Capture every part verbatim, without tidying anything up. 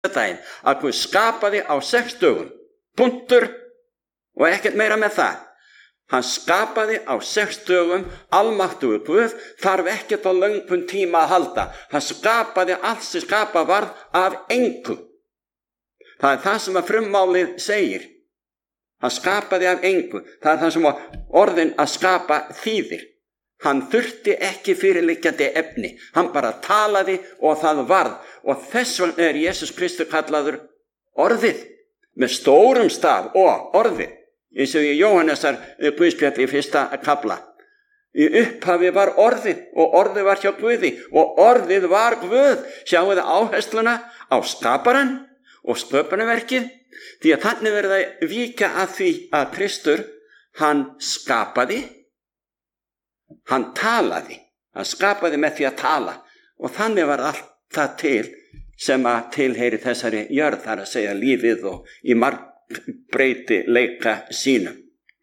daginn að Guð skapaði á sex dögum. Punktur og ekkert meira með það. Hann skapaði á sex dögum, almáttugur Guð, þarf ekkert á löngum tíma að halda. Hann skapaði allt sem skapa varð af engu. Það er það sem að frummálið segir. Hann skapaði af engu. Það er það sem orðin að skapa þýðir. Hann þurfti ekki fyrirliggjandi efni. Hann bara talaði og það varð. Og þess vegna er Jesús Kristur kallaður orðið. Með stórum staf og orðið. Eins og í Jóhannesar Guðspjalli í fyrsta kafla. Í upphafi var orðið og orðið var hjá Guði og orðið var Guð. Sjáu þið áhersluna á skaparan og sköpunarverkið. Því að þannig verður það víkja að því að Kristur, hann skapaði, hann talaði, hann skapaði með því að tala og þannig var allt það til sem að tilheyri þessari jörð, þar að segja lífið og í margbreyti leika sínum.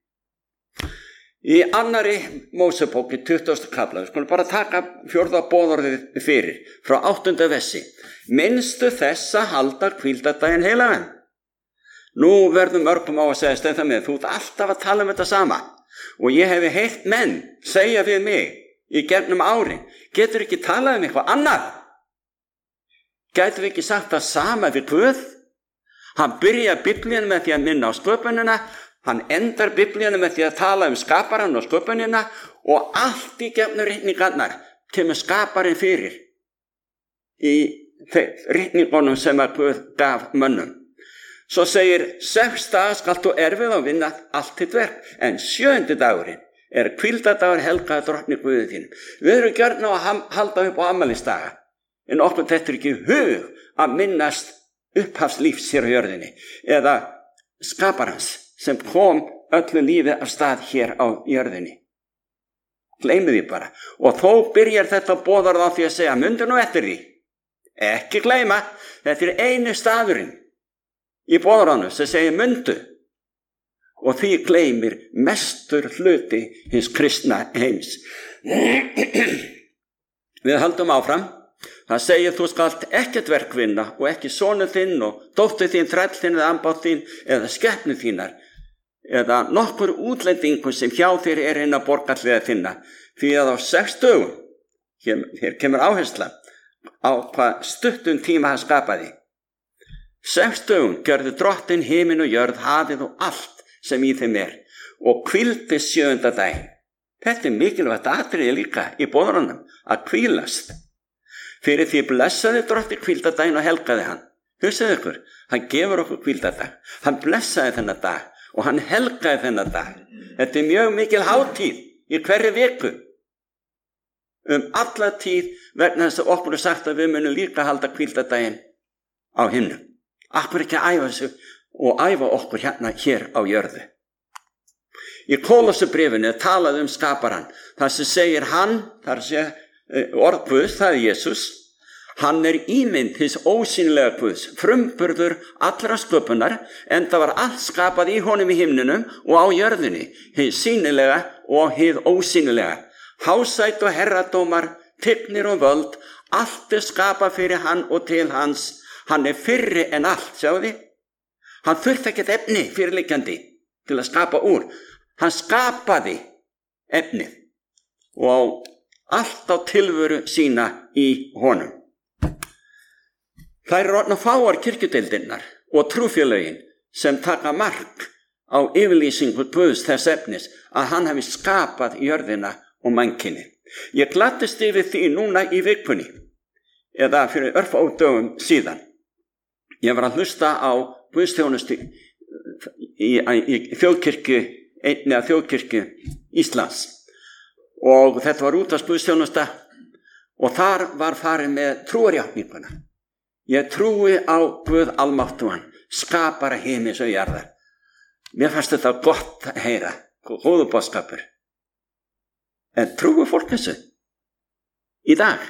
Í annarri Mósebók í tuttugasta kafla, við skulum bara taka fjórða boðorðið fyrir, frá áttunda versi. Minnstu þess að halda hvíldardaginn heilagan. Nú verðum mörgum á að segja stefna með, þú ert alltaf að tala um þetta sama. Og ég hefi heyrt menn segja við mig í gegnum árin, getur ekki talað um eitthvað annað? Gætum við ekki sagt það sama við Guð? Hann byrjar Biblíuna með því að minna á sköpunina, hann endar Biblíuna með því að tala um skaparan og sköpunina og allt í gegnum ritningarnar kemur skaparinn fyrir í ritningunum sem að Guð gaf mönnum. Svo segir, sex daga skalt þú erfið og vinna allt þitt verk, en sjöundi dagurinn er hvíldardagur helgaður drottni Guði þínum. Við erum gjörn á að halda upp á afmælisdaga, en okkur þetta er ekki hug að minnast upphafslífs hér á jörðinni, eða skaparans sem kom öllu lífi af stað hér á jörðinni. Gleymið því bara. Og þó byrjar þetta boðorð á því að segja, mundu nú eftir því. Ekki gleyma, þetta er einu staðurinn í boðorðinu sem segir mundu og því gleymir mestur hluti hins kristna heims. Við höldum áfram. Það segir þú skalt ekkert verk vinna og ekki sonur þinn og dóttur þín, þræll þinn eða ambátt þín eða skepnu þínar eða nokkur útlendingur sem hjá þér er inn að borgarlega þinna, því að á sex dögum, hér, hér kemur áhersla á hvað stuttum tíma hann skapaði. Sex dögum gjörðu drottin himin og jörð, hafið og allt sem í þeim er og hvíldi sjöunda daginn. Þetta er mikilvægt atriði líka í boðorðunum, að hvílast. Fyrir því blessaði drottinn hvíldardaginn og helgaði hann. Hugsaðu ykkur, hann gefur okkur hvíldardag. Hann blessaði þennan dag og hann helgaði þennan dag. Þetta er mjög mikil hátíð í hverri viku. Um alla tíð vegna þess að okkur er sagt að við munum líka halda hvíldardaginn á himnum. Akkur ekki að æfa sig og æfa okkur hérna hér á jörðu. Í Kólossubréfinu er talað um skaparan. Það sem segir hann, þar sé orð Guðs, það er Jesús. Hann er ímynd hins ósýnilega Guðs, frumburður allra sköpunar, en það var allt skapað í honum í himninum og á jörðinni, hið sýnilega og hið ósýnilega. Hásætt og herradómar, tignir og völd, allt er skapað fyrir hann og til hans. Hann er fyrri en allt, sjáu því? Hann þurfti ekkert efni fyrirliggjandi til að skapa úr. Hann skapaði efnið og allt á tilveru sína í honum. Það eru orðnar fáar kirkjudeildirnar og trúfélögin sem taka mark á yfirlýsingu Guðs þess efnis að hann hafi skapað jörðina og mannkyni. Ég gladdist yfir því núna í vikunni, eða fyrir örfáum dögum síðan. Ég var að hlusta á guðsþjónustu í, í þjóðkirkju, einni af þjóðkirkju Íslands. Og þetta var útvarpsguðsþjónusta og þar var farið með trúarjátninguna. Ég trúi á Guð almáttugan, skapara himins og jarðar. Mér fannst þetta gott að heyra, góður boðskapur. En trúi fólk þessu í dag?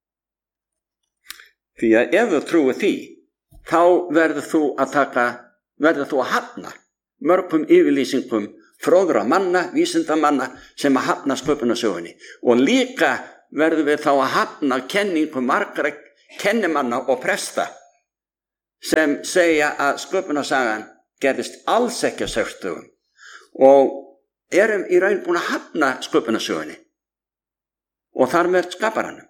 Því að ef þú trúi því, þá verður þú að taka, verður þú að hafna mörgum yfirlýsingum fróðra manna, vísindamanna sem að hafna sköpunarsögunni. Og líka verður við þá að hafna kenningum margra kennimanna og presta sem segja að sköpunarsagan gerðist alls ekki á sextugum og erum í raun búin að hafna sköpunarsögunni og þar með skaparanum.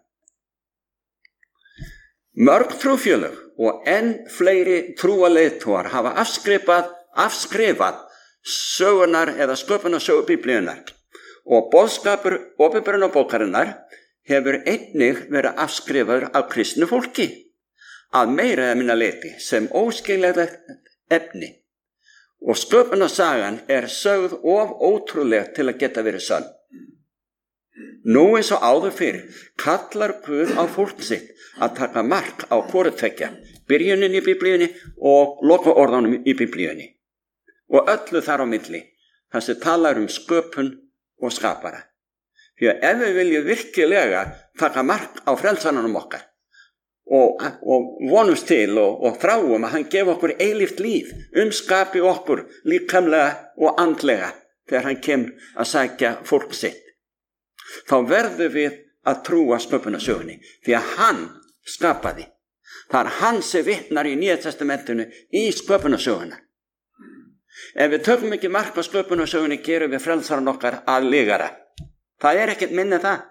Mörg trúfélög og enn fleiri trúaleiðtogar hafa afskrifað, afskrifað sögunar eða sköpunarsögu Biblíunnar og boðskapur opinberunarbókarinnar hefur einnig verið afskrifaður af kristnu fólki að meira eða minna leyti sem óskiljanlegt efni og sköpunarsagan er sögð of ótrúleg til að geta verið sönn. Nú eins og áður fyrir kallar Guð á fólk sitt að taka mark á hvoru tveggja, byrjunin í Biblíunni og lokaorðunum í Biblíunni og öllu þar á milli, þar sem talar um sköpun og skapara. Því að ef við viljum virkilega taka mark á frelsaranum okkar og, og vonumst til og, og þráum að hann gefa okkur eilíft líf, umskapi okkur líkamlega og andlega þegar hann kemur að sækja fólk sitt, þá verðum við að trúa sköpunarsögunni því að hann skapaði. Það er hann sem vitnar í Nýja testamentinu í sköpunarsöguna. Ef við tökum ekki mark á sköpunarsögunni gerum við frelsaran okkar að lygara. Það er ekkert minni það.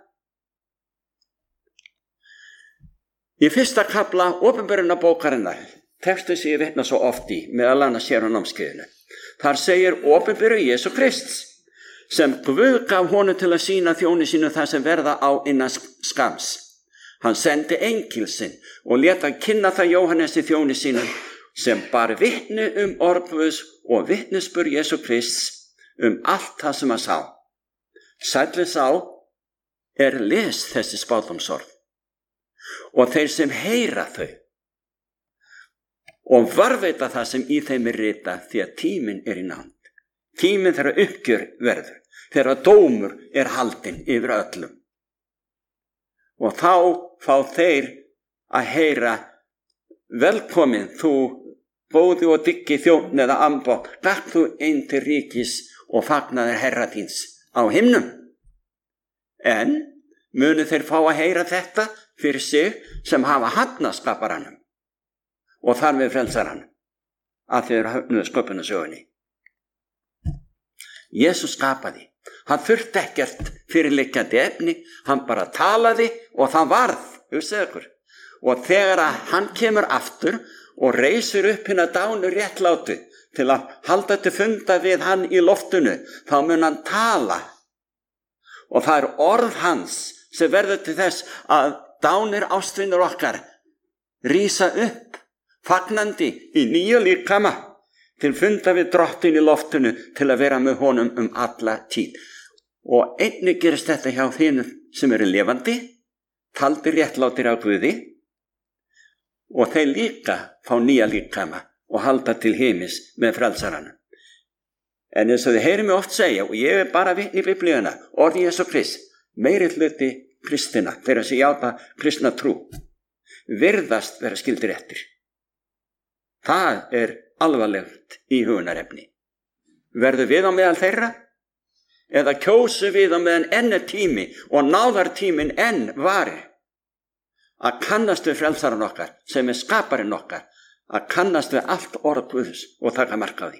Í fyrsta kafla opinberunarbókarinnar, textu sem ég vitna svo oft í, meðal annars hér á námskeiðinu, þar segir opinberu Jesú Krists, sem Guð gaf honum til að sýna þjóni sínu það sem verða á innan skams. Hann sendi engil sinn og lét að kynna það Jóhannesi þjóni sínum sem bar vitni um orð Guðs og vitnisburð Jesú Krists um allt það sem hann sá. Sælli sá er les þessi spádómsorð og þeir sem heyra þau og varðveita það sem í þeim er rita því að tíminn er í nánd. Tíminn þegar uppgjör verður, þegar dómur er haldinn yfir öllum. Og þá fá þeir að heyra velkomin þú góði og dyggi þjónn eða ambótt, gakk þú inn til ríkis og fagnaðir herra þíns á himnum. En munu þeir fá að heyra þetta fyrir sig sem hafa hafnað skaparanum og þar við frelsaranum að þeir höfnuðu sköpunarsögunni. Jesús skapaði. Hann þurfti ekkert fyrirliggjandi efni, hann bara talaði og það varð, hugsið ykkur. Og þegar að hann kemur aftur og reisir upp hina dánu réttlátu til að halda til funda við hann í loftinu, þá mun hann tala. Og það er orð hans sem verður til þess að dánir ástvinur okkar rísa upp, fagnandi í nýju líkama, til funda við drottin í loftinu til að vera með honum um alla tíð. Og einnig gerist þetta hjá þeim sem eru lifandi, taldir réttlátir á Guði og þeir líka fá nýja líkama og halda til heimis með frelsaranum. En eins og þið heyrir mig oft segja, og ég er bara vitni í Biblíuna, orði Jesú Krist, meiri hluti kristina, þeirra sem játa kristna trú, virðast vera skildir eftir. Það er alvarlegt í hugunarefni. Verður við á meðal þeirra? Eða kjósu við á meðan enn er tími og náðartímin enn varir að kannast við frelsaran okkar sem er skaparinn okkar, að kannast við allt orð Guðs og taka mark á því.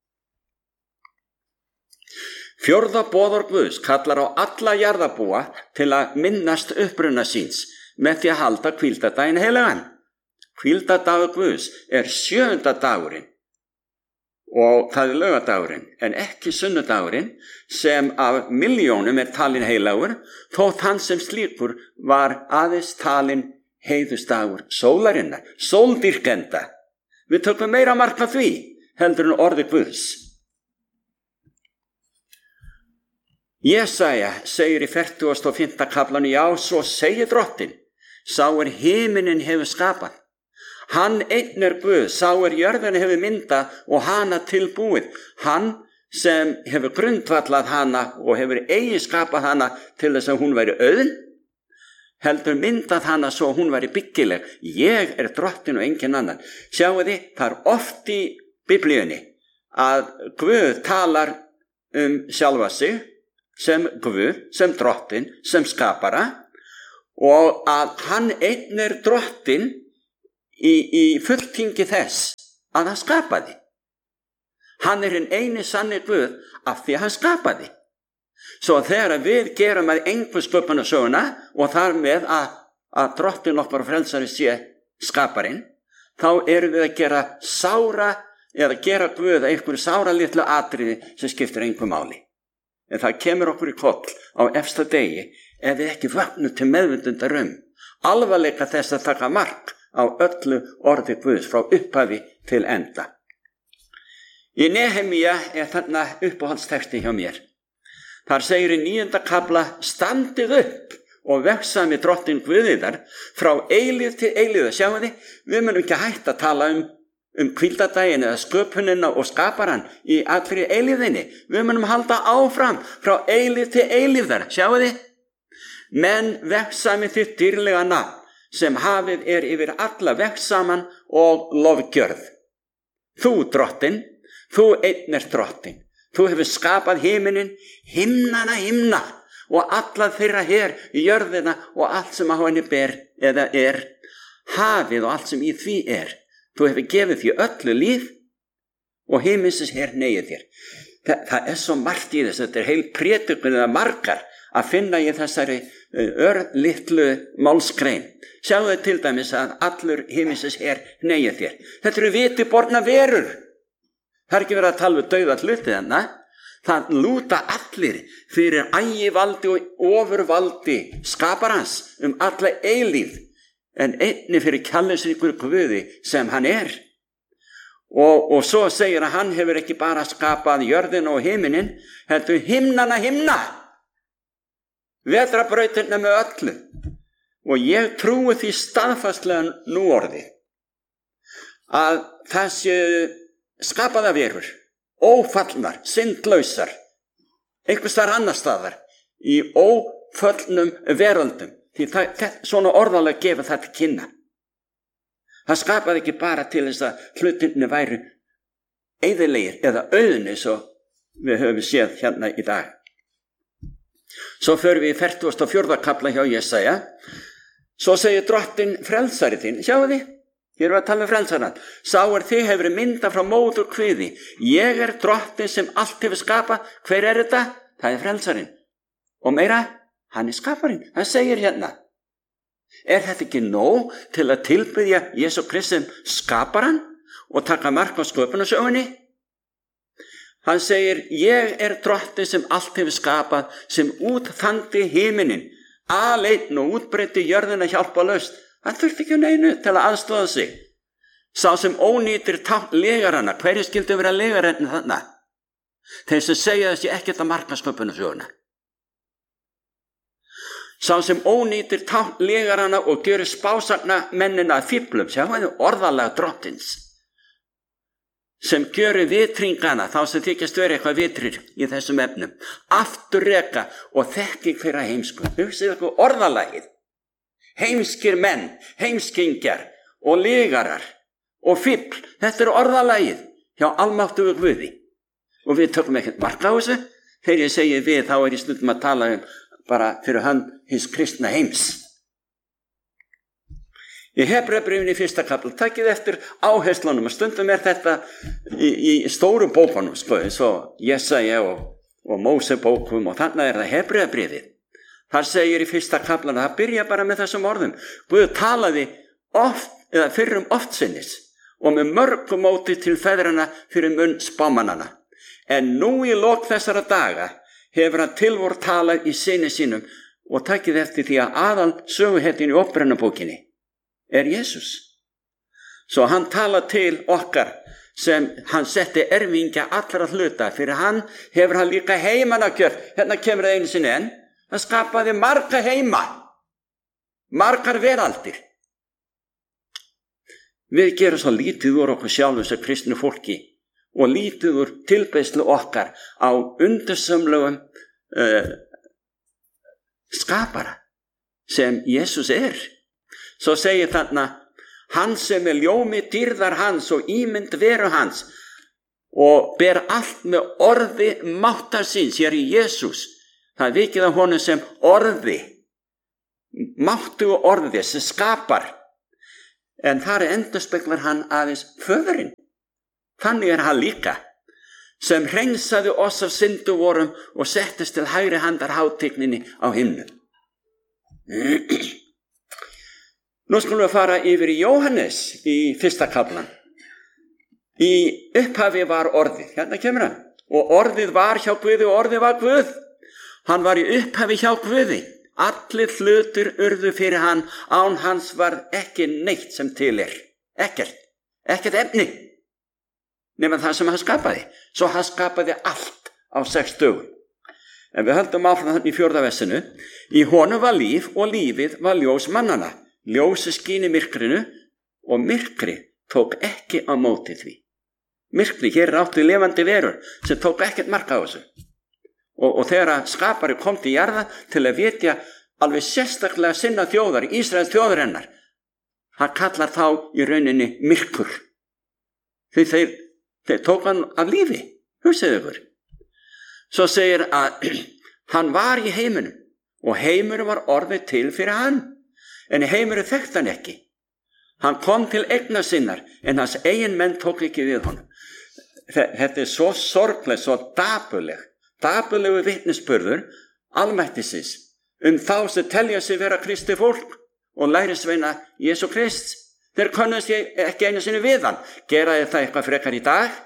Fjórða boðorð Guðs kallar á alla jarðarbúa til að minnast uppruna síns með því að halda hvíldardaginn heilagan. Hvíldardagur Guðs er sjöunda dagurinn og það er laugardagurinn en ekki sunnudagurinn sem af milljónum er talin heilagur þótt hann sem slíkur var aðeins talin heiðustagur sólarinnar, sóldýrkenda. Við tökum meira mark á því heldur en orði Guðs. Jesaja segir í fertugasta og fimmta kaflanum, já, svo segir drottin, sá er himinin hefur skapað. Hann einn er Guð, sá er jörðina hefur myndað og hana tilbúið. Hann sem hefur grundvallað hana og hefur eigi skapað hana til þess að hún væri auðn, heldur myndað hana svo hún væri byggileg. Ég er drottin og engin annan. Sjáu þið, það er oft í Biblíunni að Guð talar um sjálfa sig sem Guð, sem drottin, sem skapara og að hann einn er drottin í, í fulltingi þess að hann skapaði. Hann er hinn eini sanni Guð af því að hann skapaði. Svo þegar við gerum að engu sköpunarsöguna og þar með að, að Drottinn okkar og frelsari sé skaparinn, þá erum við að gera sára eða gera Guð að einhverju sára litlu atriði sem skiptir engu máli. En það kemur okkur í koll á efsta degi ef við ekki vöknum til meðvitundar um alvarleika þess að taka mark á öllu orði Guðs frá upphafi til enda. Í Nehemía er þarna uppáhaldstexti hjá mér. Þar segir í níunda kafla: standið upp og vegsami Drottinn Guð yðar frá eilíð til eilíðar. Sjáum þið, við munum ekki hægt að tala um um hvíldardaginn eða sköpunina og skaparan í allri eilíðinni. Við munum halda áfram frá eilíð til eilíðar. Sjáum þið, menn vegsami þitt dýrlega nafn sem hafið er yfir alla vegsaman og lofgjörð. Þú Drottinn, þú einn er Drottinn. Þú hefur skapað himinin, himnana himna og alla þeirra her í jörðina og allt sem á henni ber eða er, hafið og allt sem í því er. Þú hefur gefið því öllu líf og himinsins her negið þér. Þa, það er svo margt í þess, þetta er heil prédikun eða margar að finna í þessari örlitlu málskrein. Sjáu þið til dæmis að allur himinsins her negið þér. Þetta eru viti borna verur. Það er ekki verið að tala um dauða hluti þarna. Það lúta allir fyrir ægivaldi og ofurvaldi skaparans um alla eilíð, en einni fyrir kærleiksríkur Guði sem hann er. Og, og svo segir að hann hefur ekki bara skapað jörðina og himinin, heldur himnana himna, vetrarbrautina með öllu. Og ég trúi því staðfastlega nú orði að það séu skapaða verur, ófallnar, syndlausar, einhvers staðar annar staðar í óföllnum veröldum. Því það, það, svona orðalega gefa það til kynna. Það skapaði ekki bara til þess að hlutinni væri eyðilegir eða auðni, svo við höfum séð hérna í dag. Svo förum við í fertugasta og fjórða kafla hjá Jesaja. Svo segir Drottinn frelsari þinn, sjáu þið, hér er að tala um frelsaran. Sá er þið hefur mynda frá móður kviði. Ég er Drottinn sem allt hefur skapað. Hver er þetta? Það er frelsarinn. Og meira, hann er skaparinn. Hann segir hérna, er þetta ekki nóg til að tilbiðja Jesú Kristi sem skaparan og taka mark á sköpunarsögunni? Hann segir, ég er Drottinn sem allt hefur skapað, sem útþandi himinin, aleinn og útbreiddi jörðina hjálpalaust. Hann þurfti ekki neinu til að aðstoða sig. Sá sem ónýtir tákn legarana, hverju skildu vera legarinn þarna? Þeir sem segja þessi ekkert að marka sköpunarsöguna. Sá sem ónýtir tákn legarana og gerir spásagna mennina að fíflum, sjáðu orðalega Drottins, sem gjörir vitringana, þá sem þykjast vera eitthvað vitrir í þessum efnum, afturreka og þekki hverja heimsku. Hugsið ykkur orðalagið. Heimskir menn, heimskingjar og legarar og fífl, þetta er orðalagið hjá almáttugu Guði. Og við tökum ekkert mark á þessu. Þegar ég segi við, þá er ég stundum að tala um bara fyrir hönd hins kristna heims. Í Hebreabréfinu í fyrsta kafla, takið eftir áherslunum, og stundum er þetta í, í stórum bókunum, sko, eins og Jesaja og, og Mósebókum, og þannig er það Hebreabréfið. Þar segir í fyrsta kaflan, það byrja bara með þessum orðum. Guð talaði oft, eða fyrrum oftsinnis, og með mörgum móti til feðrana fyrir munn spámannana. En nú í lok þessara daga hefur hann tilvor talað í syni sínum, og takið eftir því að aðal söguhettin í Opprennabókinni er Jesús. Svo hann tala til okkar sem hann setti erfingja allra hluta. Fyrir hann hefur hann líka heimanakjörð. Hérna kemur það einu sinni enn. Hann skapaði marga heima, margar veraldir. Við gerum svo lítið úr okkur sjálfum sem kristnu fólki og lítið úr tilbeiðslu okkar á undursamlegum uh, skapara sem Jesús er. Svo segir þarna, hann sem er ljómi dýrðar hans og ímynd veru hans og ber allt með orði máttar síns, hér í Jesús. Það er vikið af honum sem orði, máttugu orði sem skapar. en þar endurspeglar hann aðeins föðurinn. Þannig er hann líka, sem hreinsaði oss af syndu vorum og settist til hægri handar hátigninni á himnu. Nú skulum við fara yfir í Jóhannes í fyrsta kaflan. Í upphafi var orðið, hérna kemur hann, og orðið var hjá Guði og orðið var Guð. Hann var í upphafi hjá Guði. Allir hlutir urðu fyrir hann, án hans var ekki neitt sem til er. Ekkert, ekkert efni. Nema það sem hann skapaði. Svo hann skapaði allt á sex dögum. En við höldum áfram þannig í fjórða versinu. Í honum var líf og lífið var ljós mannana. Ljósi skín í myrkrinu og myrkri tók ekki á móti því. Myrkri, hér er átt við lifandi verur sem tók ekkert mark á þessu. Og, og þegar skapari kom til jarða til að vitja alveg sérstaklega sinna þjóðar, Ísraels þjóðar hennar, hann kallar þá í rauninni myrkur. Því þeir, þeir tók hann af lífi, hugsið ykkur. Svo segir að hann var í heiminum og heiminum var orðið til fyrir hann, en heiminum þekkti hann ekki. Hann kom til eigna sinnar, en hans eigin menn tók ekki við honum. Þetta er svo sorgleg, svo dapurleg, dapurlegu vitnisburður almættisins um þá sem telja sig vera Kristi fólk og lærisveina Jesú Krist. Þeir könnust ekki einu sinni við hann. Gera þið það eitthvað frekar í dag?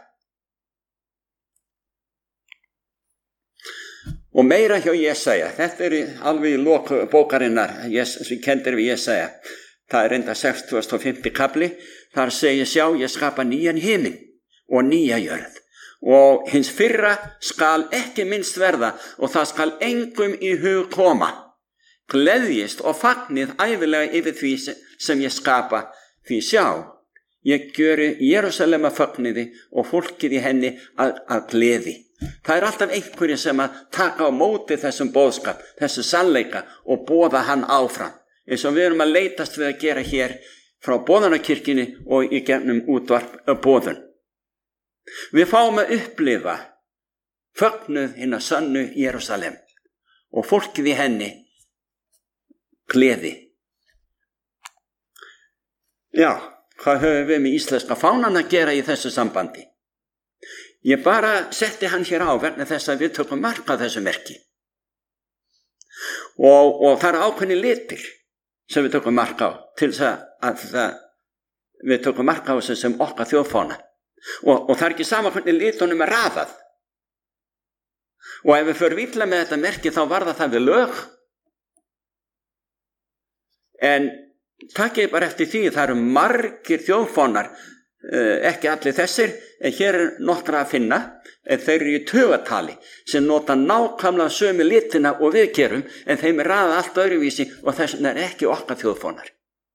Og meira hjá Jesaja. Þetta er alveg í lok bókarinnar sem kendir við Jesaja. Það er enda sextugasta og fimmta kafli. Þar segir sjá, ég skapa nýjan himinn og nýja jörð. Og hins fyrra skal ekki minnst verða og það skal engum í hug koma. Gleðjist og fagnið ævilega yfir því sem ég skapa, því sjá, ég gjöri Jerúsalema fagniði og fólkið í henni að, að gleði. Það er alltaf einhverju sem að taka á móti þessum boðskap, þessu sannleika og boða hann áfram. Eins og við erum að leitast við að gera hér frá boðanakirkjunni og í gegnum útvarp boðun. Við fáum að upplifa fögnuð hinna sönnu Jerúsalem og fólkið í henni gleði. Já, hvað höfum við með íslenska fánan að gera í þessu sambandi? Ég bara setti hann hér á vegna þess að við tökum mark á þessu merki. Og, og það eru ákveðni litir sem við tökum mark á til þess að, að það, við tökum mark á þessu sem okkar þjóðfána. Og, og það er ekki sama hvernig litunum er raðað. Og ef við förum illa með þetta merki þá varða það við lög. En takk ég bara eftir því, það eru margir þjóðfánar, ekki allir þessir, en hér er nokkra að finna, en þeir eru í tugatali sem nota nákvæmlega sömu litina og við gerum, en þeim er raðað allt öðruvísi og þess vegna er ekki okkar þjóðfánar.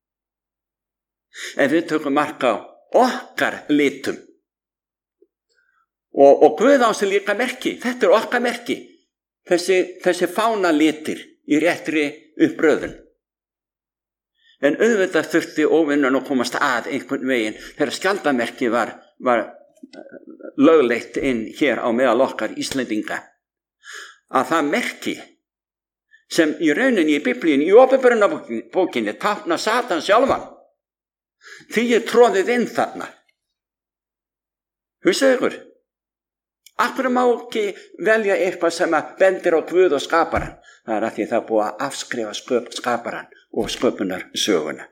En við tökum mark á okkar litum. Og, og Guð á sig líka merki, þetta er okkar merki, þessi, þessi fána litir í réttri uppröðun. En auðvitað þurfti óvinnan að komast að einhvern veginn þegar skjaldamerki var, var lögleitt inn hér á meðal okkar Íslendinga. Að það merki sem í rauninni í Biblíunni, í Opinberunarbókinni, tákna Satan sjálfan, því er tróðið inn þarna. Hugsið ykkur, akkur má ekki velja eitthvað sem að bendir á Guð og skaparan. Það er að því það er búið að afskrifa sköp, skaparan og sköpunar söguna.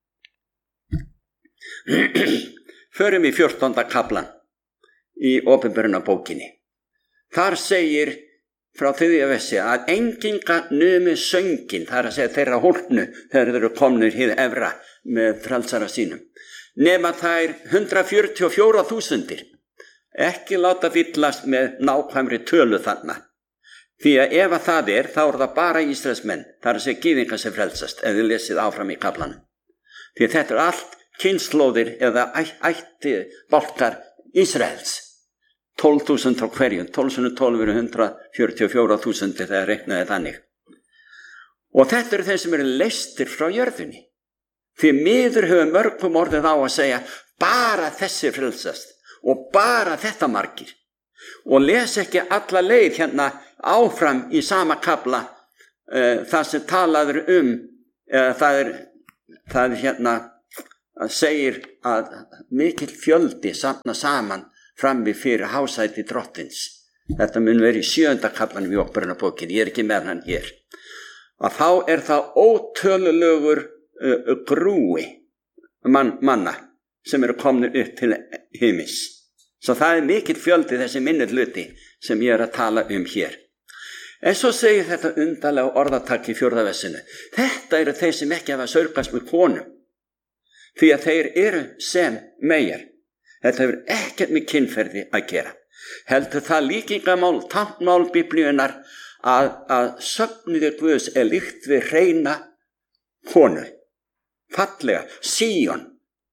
Förum í fjórtánda kaflan í Opinberunarbókinni. Þar segir frá þriðja versi að enginga numi söngin, það er að segja þeirra hólpnu þegar þeir eru komnir hið efra með frelsara sínum, nema þær hundrað fjörutíu og fjórar þúsundir. Ekki láta villast með nákvæmri tölu þarna. Því að ef að það er, þá er það bara Ísraelsmenn, það er að segja gyðingar sem frelsast, ef þið lesið áfram í kaflanum. Því að þetta er allt kynslóðir eða ætti bálkar Ísraels. tólf þúsund frá hverjum, tólf þúsund tólf eru hundrað fjörutíu og fjórar þúsundir þegar reiknaði þannig. Og þetta eru þeir sem eru leystir frá jörðunni. Því miður hefur mörgum orðið á að segja, bara þessi frelsast og bara þetta margir. Og les ekki alla leið hérna áfram í sama kafla uh, það sem talaður um, uh, það, er, það er hérna segir að mikill fjöldi safna saman frammi fyrir hásæti drottins. Þetta mun verið í sjöunda kaflanum í Upprunabókinni, ég er ekki með hann hér. Að þá er það ótölulegur uh, grúi man, manna sem eru komnir upp til himins. Svo það er mikill fjöldi þessi minni hluti sem ég er að tala um hér. En svo segir þetta undarlega orðatak í fjórða versinu. Þetta eru þeir sem ekki hafa saurgast með konum, því að þeir eru sem meyjar. Þetta hefur ekkert með kynferði að gera. Heldur það líkingamál, táknmál Biblíunnar að, að söfnuði Guðs er líkt við hreina konu, fallega, Síon.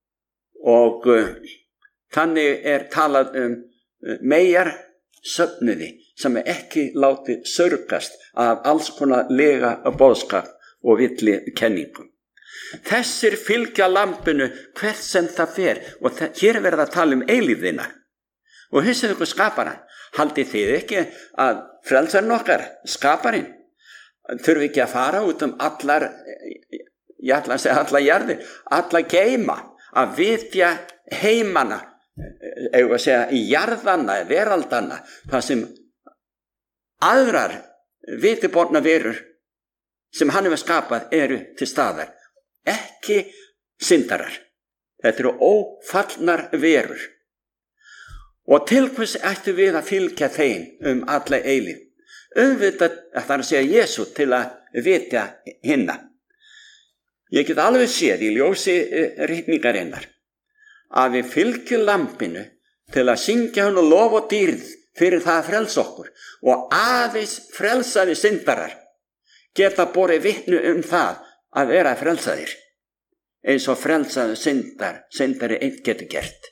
Og uh, þannig er talað um uh, meyjar söfnuði sem er ekki látið saurgast af alls konar lega boðskap og villi kenningum. Þessir fylgja lambinu hvert sem það fer, og það, hér er verið að tala um eilífðina. Og hugsið ykkur skaparan, haldið þið ekki að frelsarinn okkar, skaparinn, þurfi ekki að fara út um allar, ég ætla að segja allar jarðir, allar geima, að vitja heimana, eða að segja í jarðanna, veraldana, það sem aðrar vitiborna verur sem hann hefur skapað eru til staðar. Ekki syndarar. Þetta eru ófallnar verur. Og til hvers ættu við að fylgja þeim um alla eilíf? Auðvitað, það er að segja Jesú, til að vitja hinna. Ég get alveg séð í ljósi ritningarinnar að við fylgjum lambinu til að syngja hann og lofa og dýrð fyrir það að frelsa okkur, og aðeins frelsaði syndarar geta borið vitni um það að vera frelsaðir, eins og frelsaði syndar, syndari einn getur gert.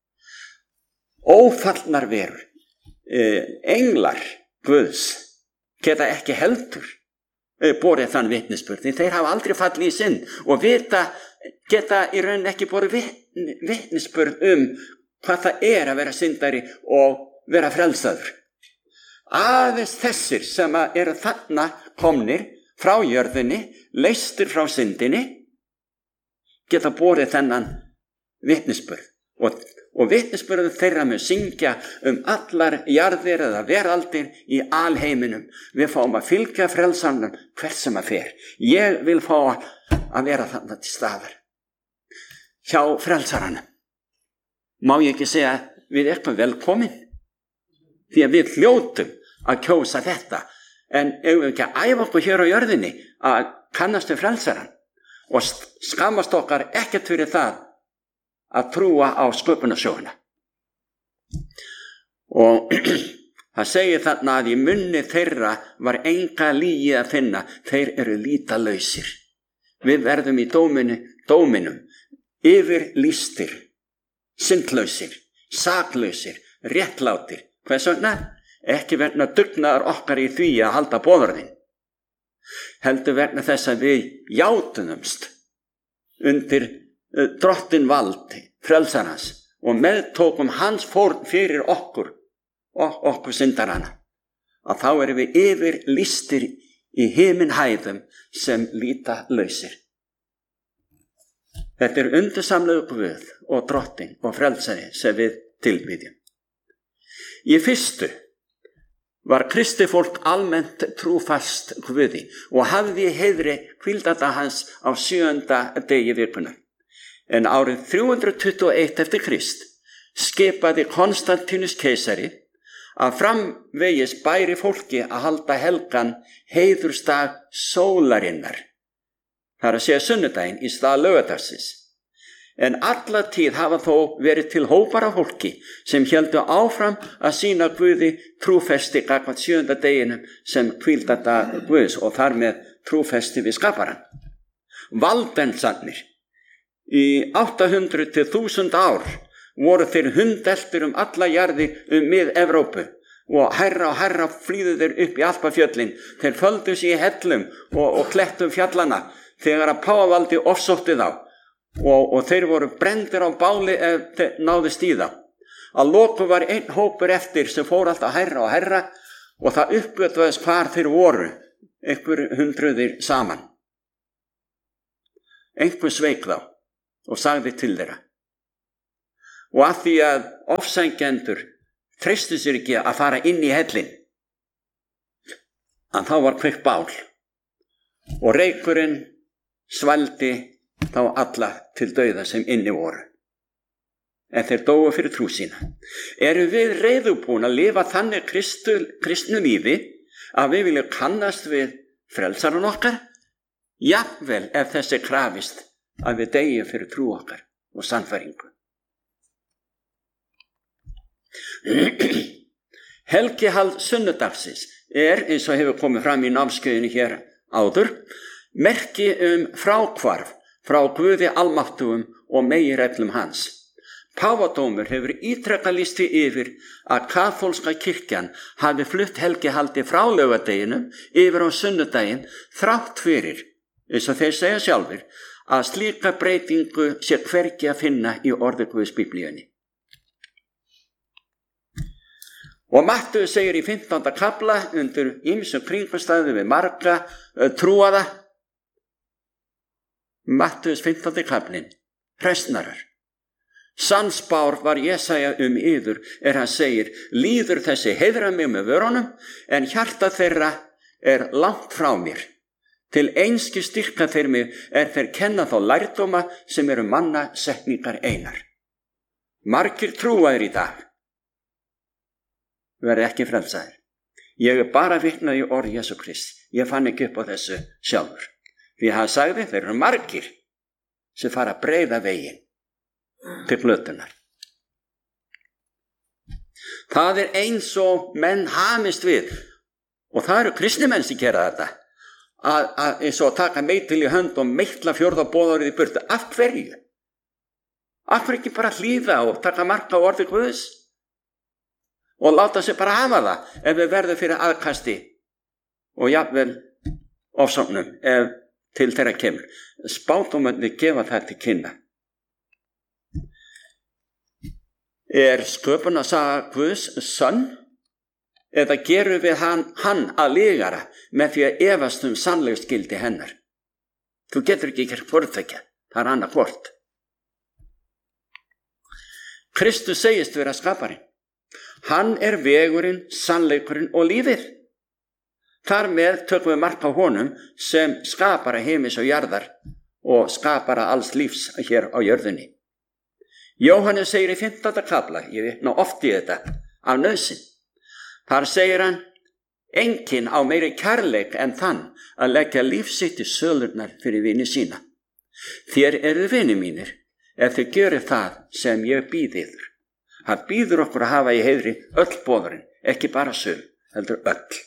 Ófallnar verur, englar Guðs geta ekki heldur borið þann vitnisburð, því þeir hafa aldrei fallið í synd og vita, geta í rauninni ekki borið vitnisburð um hvað það er að vera syndari og vera frelsaður. Aðeins þessir sem eru þarna komnir frá jörðinni, leystir frá syndinni, geta borið þennan vitnisburð. Og, og vitnisburðu þeirra mun syngja um allar jarðir eða veraldir í alheiminum. Við fáum að fylgja frelsanum hvert sem að fer. Ég vil fá að vera þarna til staðar hjá frelsaranum. Má ég ekki segja við erum velkomin? Því að við hljótum að kjósa þetta. En ef við ekki að æfa okkur hér á jörðinni að kannast við frelsaran og skammast okkar ekkert fyrir það að trúa á sköpunarsöguna. Og það segir þarna að í munni þeirra var enga lygi að finna, þeir eru lýtalausir. Við verðum í dóminu, dóminum yfir lýstir, syndlausir, saklausir, réttlátir. Hvers vegna? Ekki vegna dugnaðar okkar í því að halda boðorðin. Heldur vegna þess að við játunumst undir drottin vald frelsarans og meðtókum hans fórn fyrir okkur og okkur syndarana. Að þá erum við yfir lýstir í himinhæðum sem líta lausir. Þetta er undursamlegu Guð og drottin og frelsari sem við tilbýðjum. Í fyrstu var kristi fólk almennt trúfast Guði og hafði í heiðri hvíldadaga hans á sjöunda degi vikunnar. En árið þrjú hundruð tuttugu og eitt eftir Krist skipaði Konstantínus keisari að framvegis bæri fólki að halda helgan heiðursdag sólarinnar. Það er að segja sunnudaginn í stað laugadagsins. En alla tíð hafa þó verið til hópar af fólki sem héldu áfram að sýna Guði trúfesti gagnvart sjöunda deginum sem hvíldadag Guðs og þar með trúfesti við skaparann. Valdensarnir í átta hundruð til þúsund ár voru þeir hundeltir um alla jarði um mið-Evrópu og herra og herra flýðu þeir upp í Alpafjöllin. Þeir földu sig í hellum og, og klettum fjallana þegar að páfavaldi ofsótti þá. Og, og þeir voru brenndir á báli ef þeir náðust í það. Að lokum var einn hópur eftir sem fór alltaf herra og herra og það uppgötvaðist hvar þeir voru, einhver hundruðir saman. Einhver sveik þá og sagði til þeirra. Og að því að ofsækjendur treystu sér ekki að fara inn í hellinn, að þá var kveikt bál og reykurinn svaldi þá alla til dauða sem inni voru. En þeir dóu fyrir trú sína. Eru við reiðubúin að lifa þannig kristu, kristnu lífi að við viljum kannast við frelsaran okkar? Jafnvel ef þessi krafist að við deyjum fyrir trú okkar og sannfæringu. Helgihald sunnudagsins er, eins og hefur komið fram í námskeiðinu hér áður, merki um fráhvarf frá Guði almáttugum og meginreglum hans. Páfadómur hefur ítrekað lýst því yfir að kaþólska kirkjan hafi flutt helgihaldi frá laugardeginum yfir á sunnudaginn þrátt fyrir, eins og þeir segja sjálfur, að slíka breytingu sé hvergi að finna í orði Guðs Biblíunni. Og Mattheus segir í fimmtánda kafla undir ýmsum kringumstæðum við marga uh, trúaða, Mattheus fimmtándi kaflinn, hræsnarar. Sannspár var Jesaja um yður er hann segir, líður þessi heiðra mig með vörunum, en hjarta þeirra er langt frá mér. Til einski styrka þeir mig er þeir kenna þá lærdóma sem eru manna setningar einar. Margir trúaðir í dag verði ekki frelsaðir. Ég er bara vitnað í orð Jesú Krist. Ég fann ekki upp á þessu sjálfur. Því hann sagði, þeir eru margir sem fara að breiða veginn til glötunar. Það er eins og menn hamist við, og það eru kristni menn sem gera þetta, að, að eins og að taka meitil í hönd og meitla fjórða boðorðið í burtu. Af hverju? Af hverju ekki bara hlýða og taka mark á orði Guðs og láta sig bara hafa það ef við verðum fyrir aðkasti og jafnvel ofsóknum ef til þeirra kemur. Spádómarnir gefa það til kynna. Er sköpunarsaga Guðs sönn, eða gerum við hann, hann að lygara með því að efast um sannleiksgildi hennar? Þú getur ekki gert hvortveggja, það er annað hvort. Kristus segist vera skaparinn. Hann er vegurinn, sannleikurinn og lífið. Þar með tökum við mark á honum sem skapara heimis og jarðar og skapara alls lífs hér á jörðinni. Jóhannes segir í fimmtánda kafla, ég vitna oft í þetta, af nauðsyn. Þar segir hann, enginn á meiri kærleik en þann að leggja líf sitt í sölurnar fyrir vini sína. Þér eru vini mínir, ef þið gjörir það sem ég býð yður. Það býður okkur að hafa í heiðri öll boðurinn, ekki bara söl, heldur öll.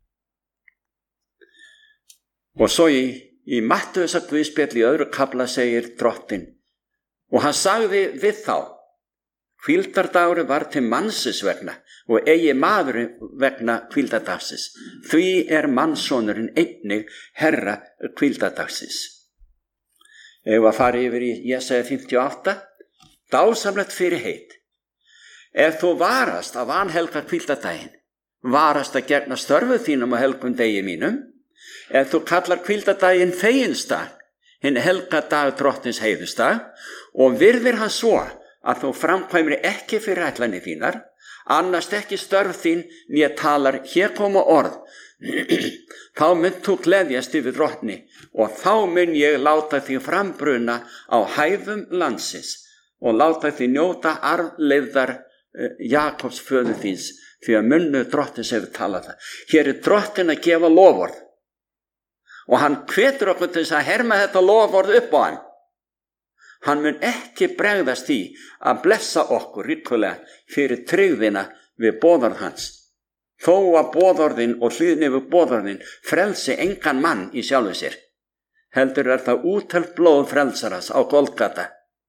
Og svo í, í Mattheusar Guðspjalli í öðru kafla segir drottinn, og hann sagði við þá, hvíldardagur var til mannsins vegna og eigi maðurinn vegna hvíldardagsins. Því er mannssonurinn einnig herra hvíldardagsins. Ef að fara yfir í Jesaja fimmtíu og átta, dásamlegt fyrir heit. Ef þú varast að vanhelga hvíldardaginn, varast að gegna störfuð þínum og helgum degi mínum, ef þú kallar hvíldardaginn feginsdag, hinn helga dag drottins heiðustag, og virðir hann svo að þú framkvæmri ekki fyrir ætlanir þínar, annast ekki störf þín né talar hér koma orð, þá mun þú gleðjast yfir drottni og þá mun ég láta þig frambruna á hæðum landsins og láta þig njóta arfleifðar Jakobs föður þíns, því að munnu drottins hefur talað það. Hér er drottin að gefa loforð og hann hvetur okkur til þess að herma þetta loforð upp á hann. Hann mun ekki bregðast í að blessa okkur ríkulega fyrir tryggðina við boðorð hans. Þó að boðorðin og hlýðni við boðorðin frelsi engan mann í sjálfu sér. Heldur er það útelt blóð frelsaras á Golgata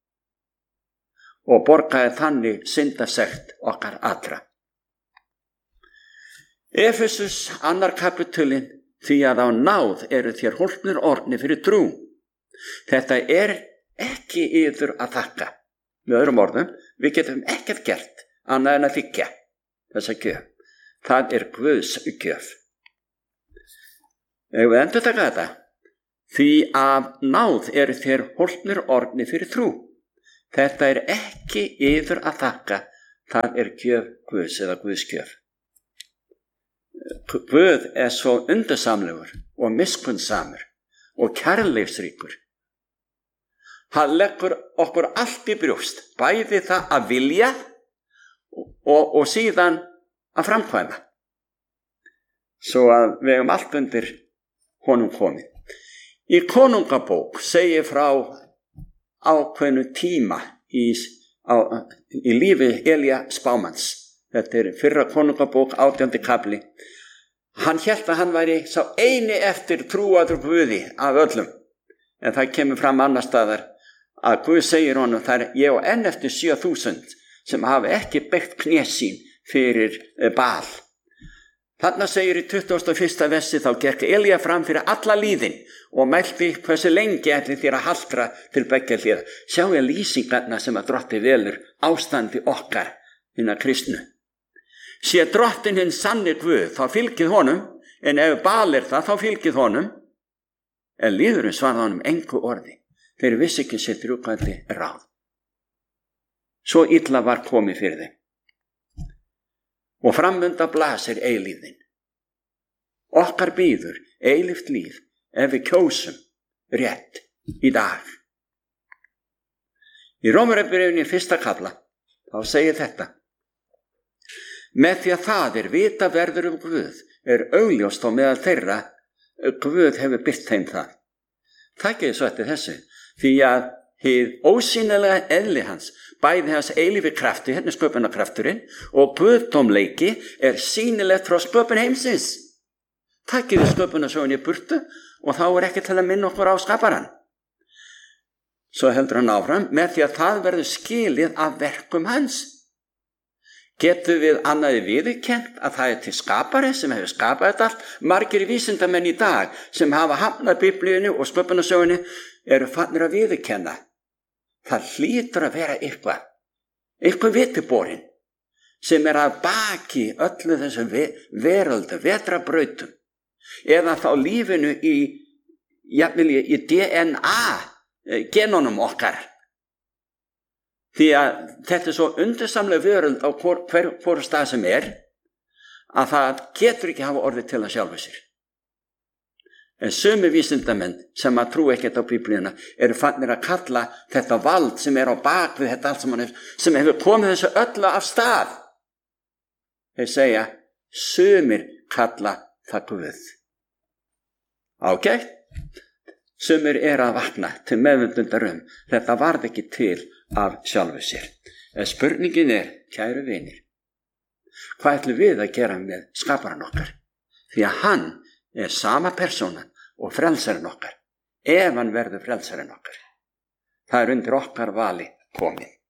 og borgaði þannig syndasekt okkar allra. Efesus annar kapitulinn, því að á náð eru þér hólpnir orðni fyrir trú. Þetta er ekki yður að þakka. Með öðrum orðum, við getum ekkert gert annað en að þiggja þessa gjöf. Það er Guðs gjöf. Ef við endur taka þetta, Því af náð eru þér holnir orðnir fyrir trú. Þetta er ekki yður að þakka, það er gjöf Guðs eða Guðsgjöf. Guð er svo undursamlegur og miskunnsamur og kærleifsríkur. Hann leggur okkur allt í brjóst, bæði það að vilja og, og síðan að framkvæma. Svo að við hefum allt undir honum komið. Í Konungabók segir frá ákveðnu tíma í, á, í lífi Elía spámanns. Þetta er fyrra Konungabók, átjándi kafli. Hann hélt að hann væri sá eini eftir trúaður Guði af öllum. En það kemur fram annar staðar að Guð segir honum, það er ég og enn eftir sjö þúsund sem hafi ekki beygt kné sín fyrir Baal. Þarna segir í tuttugasta og fyrsta versi, þá gekk Elía fram fyrir alla líðin og mælti hversu lengi ætli þér að haldra til beggja hliða. Sjáu ég lýsingarna sem að Drotti velur ástandi okkar hinna kristnu. Sé Drottin hinn sanni Guð, þá fylgið honum, en ef Baal er það, þá fylgið honum. En líðurinn svarði honum engu orði. Þeir vissi ekki sitt rjúkandi ráð. Svo illa var komið fyrir þeim. Og framönda blasir eilífðin. Okkar býður eilíft líf ef við kjósum rétt í dag. Í Rómarbréfinu fyrsta kafla þá segir þetta: með því að það er vita verður um Guð er augljóst á meðal þeirra Guð hefur birt þeim það. Takkið svo eftir þessu, því að hið ósýnilega eðli hans, bæði hans eilífi krafti, hérna sköpunarkrafturinn, og guðdómleiki er sýnilegt frá sköpun heimsins. Takkið við sköpunarsögunni í burtu og þá er ekki til að minna okkur á skaparann. Svo heldur hann áfram, með því að það verður skilið af verkum hans. Getum við annaði viðurkennt að það er til skapari sem hefur skapað þetta allt? Margir vísindamenn í dag sem hafa hafnað Biblíunni og sköpunarsögunni eru fannir að viðurkenna. Það hlýtur að vera eitthvað, eitthvað vitiborinn sem er að baki öllu þessum veröldu, vetrabrautum, eða þá lífinu í, jafnvel í D N A genunum okkar. Því að þetta er svo undursamlega veröld á hver, hver, hver stað sem er, að það getur ekki hafa orðið til að sjálfu sér. En sömu vísindamenn sem að trú ekkert á Biblíuna eru fannir að kalla þetta vald sem er á bak við þetta allt saman, sem hefur komið þessu öllu af stað. Þeir segja, sumir kalla það Guð. Ágætt? Sumir er að vakna til meðvundundar um, þetta varð ekki til af sjálfu sér. En spurningin er, kæru vinir, hvað ætlum við að gera með skaparann okkar? Því að hann er sama persónan og frelsarinn okkar, ef hann verður frelsarinn okkar. Það er undir okkar vali komið.